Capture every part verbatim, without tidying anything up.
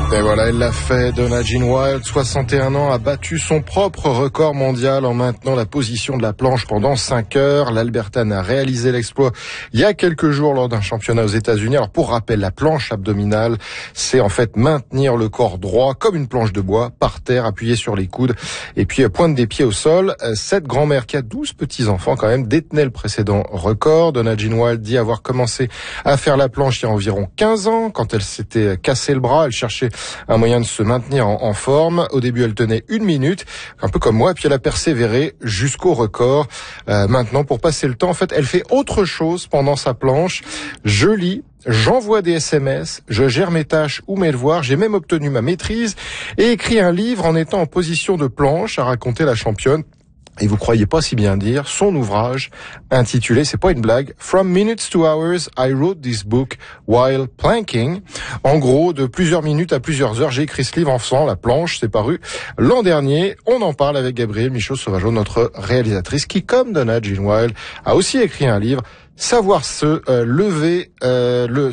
Et voilà, elle l'a fait. Donna Jean Wild, soixante et un ans, a battu son propre record mondial en maintenant la position de la planche pendant cinq heures. L'Albertaine a réalisé l'exploit il y a quelques jours lors d'un championnat aux États-Unis. Alors pour rappel, la planche abdominale, c'est en fait maintenir le corps droit comme une planche de bois, par terre, appuyé sur les coudes et puis pointe des pieds au sol. Cette grand-mère qui a douze petits-enfants quand même détenait le précédent record. Donna Jean Wild dit avoir commencé à faire la planche il y a environ quinze ans. Quand elle s'était cassé le bras, elle cherchait un moyen de se maintenir en, en forme. Au début, elle tenait une minute, un peu comme moi, puis elle a persévéré jusqu'au record. Euh, maintenant, pour passer le temps, en fait, elle fait autre chose pendant sa planche. Je lis, j'envoie des S M S, je gère mes tâches ou mes devoirs. J'ai même obtenu ma maîtrise et écrit un livre en étant en position de planche, a raconté la championne. Et vous croyez pas si bien dire, son ouvrage intitulé, c'est pas une blague, From Minutes to Hours, I wrote this book while planking. En gros, de plusieurs minutes à plusieurs heures, j'ai écrit ce livre en faisant la planche, c'est paru l'an dernier. On en parle avec Gabrielle Michaud-Sauvageau, notre réalisatrice, qui, comme Donna Jean Wild, a aussi écrit un livre, Savoir se euh, lever, euh, le...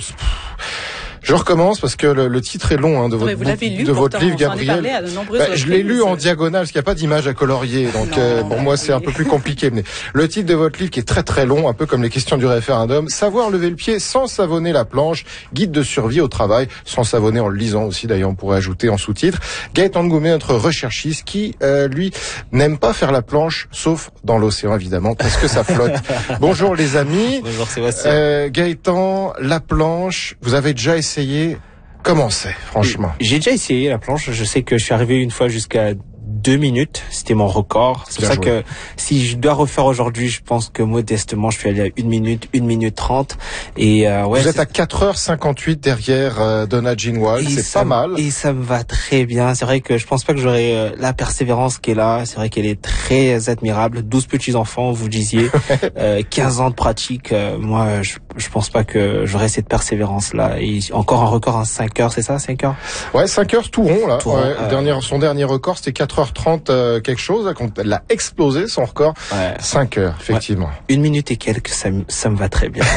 Je recommence parce que le, le titre est long hein, de votre, vous l'avez lu, de votre livre, Gabriel. Bah, je l'ai lu en diagonale parce qu'il n'y a pas d'image à colorier. Donc euh, pour moi, c'est un peu plus compliqué. Mais le titre de votre livre qui est très très long, un peu comme les questions du référendum. Savoir lever le pied sans savonner la planche. Guide de survie au travail, sans savonner en le lisant aussi. D'ailleurs, on pourrait ajouter en sous-titre. Gaëtan Ngoumet, notre recherchiste, qui euh, lui n'aime pas faire la planche, sauf dans l'océan évidemment, parce que ça flotte. Bonjour les amis. Bonjour Sébastien. Euh, Gaëtan, la planche, vous avez déjà essayé Comment c'est, franchement? J'ai déjà essayé la planche. Je sais que je suis arrivé une fois jusqu'à deux minutes. C'était mon record. C'est pour ça que si je dois refaire aujourd'hui, je pense que modestement, je suis allé à une minute, une minute trente. Et euh, ouais. Vous êtes à quatre heures cinquante-huit derrière euh, Donna Jean Wild. C'est pas mal. Et ça me va très bien. C'est vrai que je pense pas que j'aurai euh, la persévérance qui est là. C'est vrai qu'elle est très admirable. douze petits enfants, vous disiez. euh, quinze ans de pratique. Euh, moi, je, je pense pas que j'aurai cette persévérance là. Et encore un record en cinq heures, c'est ça, cinq heures? Ouais, cinq heures tout rond là. Tout ouais, rond, euh... dernier, son dernier record, c'était quatre heures trente euh, quelque chose. Quand elle a explosé son record, ouais. cinq heures effectivement. Ouais. Une minute et quelques, ça, ça me va très bien.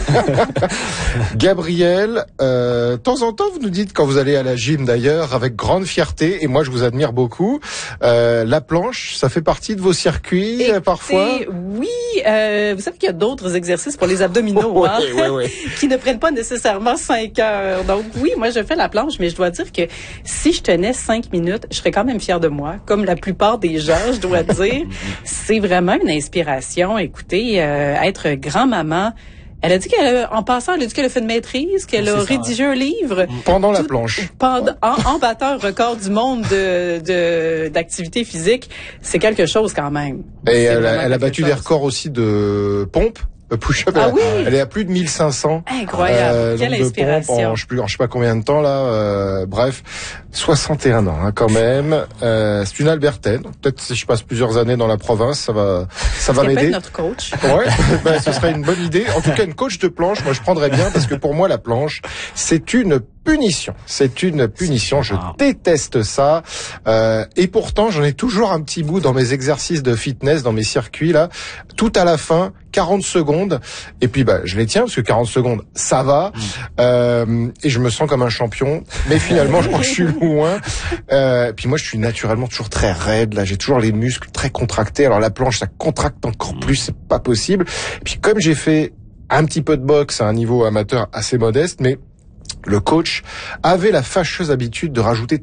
Gabriel, euh, de temps en temps, vous nous dites quand vous allez à la gym d'ailleurs, avec grande fierté, et moi je vous admire beaucoup, euh, la planche, ça fait partie de vos circuits Écoutez, parfois? Oui, euh, vous savez qu'il y a d'autres exercices pour les abdominaux ouais, hein, ouais, ouais. qui ne prennent pas nécessairement cinq heures. Donc oui, moi je fais la planche, mais je dois dire que si je tenais cinq minutes, je serais quand même fière de moi, comme la plupart des gens, je dois dire. C'est vraiment une inspiration. Écoutez, euh, être grand-maman, elle a dit qu'elle, en passant, elle a dit qu'elle a fait une maîtrise, qu'elle a rédigé un livre. Pendant tout, la planche. Pendant, en, en battant un record du monde de, de, d'activité physique. C'est quelque chose quand même. Et elle a, elle a battu chose. des records aussi de pompe. Push-up, ah elle, oui. elle est à plus de mille cinq cents. Incroyable. Euh, Quelle inspiration. En, je sais plus, je sais pas combien de temps là. Euh, bref, soixante et un ans hein, quand même. Euh, c'est une Albertaine. Peut-être si je passe plusieurs années dans la province, ça va, ça va m'aider. Notre coach. Ouais, ben, ce serait une bonne idée. En tout cas, une coach de planche, moi je prendrais bien parce que pour moi la planche, c'est une punition. C'est une punition. Je déteste ça. Euh, et pourtant, j'en ai toujours un petit bout dans mes exercices de fitness, dans mes circuits là. Tout à la fin, quarante secondes. Et puis, bah, je les tiens parce que quarante secondes, ça va. Euh, et je me sens comme un champion. Mais finalement, je crois que je suis loin. Euh, puis moi, je suis naturellement toujours très raide. Là, j'ai toujours les muscles très contractés. Alors la planche, ça contracte encore plus. C'est pas possible. Et puis comme j'ai fait un petit peu de boxe à un niveau amateur assez modeste, mais le coach avait la fâcheuse habitude de rajouter